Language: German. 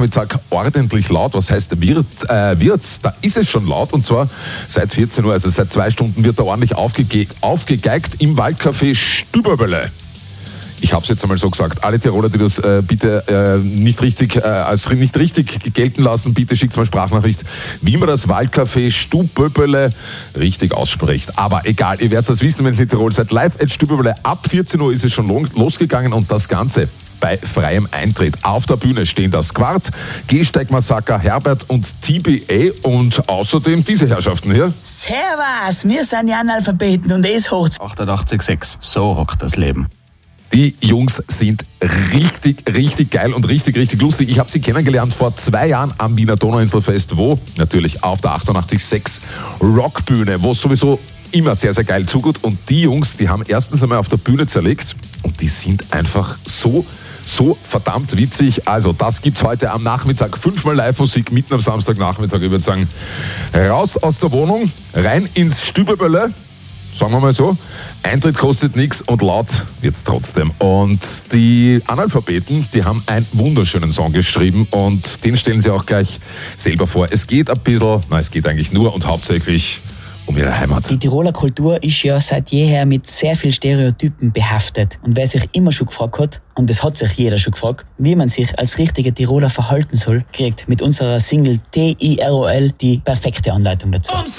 Nachmittag ordentlich laut. Was heißt wird's? Da ist es schon laut und zwar seit 14 Uhr, also seit 2 Stunden wird da ordentlich aufgegeigt im Waldcafé Stüberbölle. Ich habe es jetzt einmal so gesagt. Alle Tiroler, die das bitte nicht richtig gelten lassen, bitte schickt mal Sprachnachricht, wie man das Waldcafé Stüberbölle richtig ausspricht. Aber egal, ihr werdet es wissen, wenn ihr in Tirol seid. Live at Stüberbölle. Ab 14 Uhr ist es schon losgegangen und das Ganze bei freiem Eintritt. Auf der Bühne stehen das Squart, Gehsteig-Massaker, Herbert und TBA und außerdem diese Herrschaften hier. Servus, wir sind die Analphabeten und es hoch 88,6. So rockt das Leben. Die Jungs sind richtig geil und richtig lustig. Ich habe sie kennengelernt vor 2 Jahren am Wiener Donauinselfest, wo natürlich auf der 88,6 Rockbühne, wo es sowieso immer sehr geil zugeht. Und die Jungs, die haben erstens einmal auf der Bühne zerlegt und die sind einfach so verdammt witzig. Also das gibt's heute am Nachmittag. 5-mal Live-Musik mitten am Samstagnachmittag. Ich würde sagen, raus aus der Wohnung, rein ins Stüberbölle. Sagen wir mal so, Eintritt kostet nichts und laut wird's trotzdem. Und die Analphabeten, die haben einen wunderschönen Song geschrieben und den stellen sie auch gleich selber vor. Es geht ein bisschen, es geht eigentlich nur und hauptsächlich um ihre Heimat. Die Tiroler Kultur ist ja seit jeher mit sehr viel Stereotypen behaftet. Und wer sich immer schon gefragt hat, und das hat sich jeder schon gefragt, wie man sich als richtiger Tiroler verhalten soll, kriegt mit unserer Single TIROL die perfekte Anleitung dazu.